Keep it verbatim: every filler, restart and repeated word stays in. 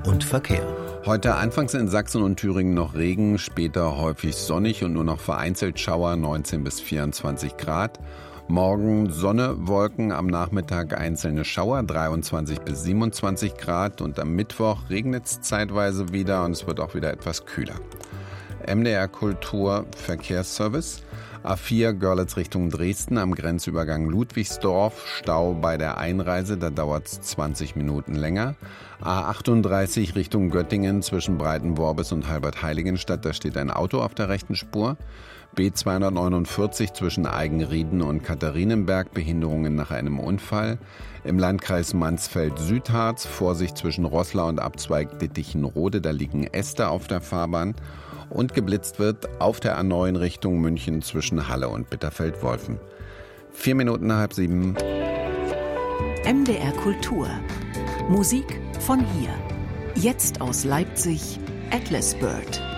und Verkehr. Heute anfangs in Sachsen und Thüringen noch Regen, später häufig sonnig und nur noch vereinzelt Schauer, neunzehn bis vierundzwanzig Grad. Morgen Sonne, Wolken, am Nachmittag einzelne Schauer, dreiundzwanzig bis siebenundzwanzig Grad. Und am Mittwoch regnet es zeitweise wieder und es wird auch wieder etwas kühler. M D R Kultur Verkehrsservice. A vier Görlitz Richtung Dresden am Grenzübergang Ludwigsdorf. Stau bei der Einreise, da dauert es zwanzig Minuten länger. A achtunddreißig Richtung Göttingen zwischen Breitenworbis und Halbert-Heiligenstadt, da steht ein Auto auf der rechten Spur. B zweihundertneunundvierzig zwischen Eigenrieden und Katharinenberg, Behinderungen nach einem Unfall. Im Landkreis Mansfeld-Südharz, Vorsicht zwischen Roßla und Abzweig Dittichenrode, da liegen Äste auf der Fahrbahn. Und geblitzt wird auf der A neun Richtung München zwischen Halle und Bitterfeld-Wolfen. Vier Minuten nach halb sieben. M D R Kultur. Musik von hier. Jetzt aus Leipzig, Atlas Bird.